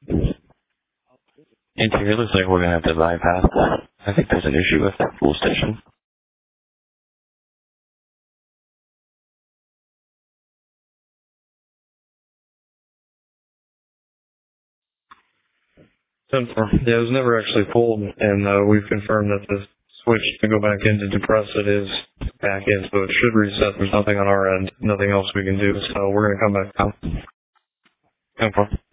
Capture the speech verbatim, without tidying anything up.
And here, looks like we're going to have to bypass that. I think there's an issue with that fuel station. Yeah, it was never actually pulled, and uh, we've confirmed that the switch to go back in to depress it is back in, so it should reset. There's nothing on our end, nothing else we can do, so we're going to come back down. No problem.